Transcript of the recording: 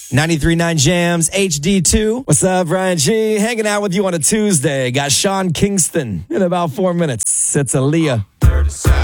93.9 Jams, HD2. What's up, Brian G? Hanging out with you on a Tuesday. Got Sean Kingston in about 4 minutes. It's Aaliyah.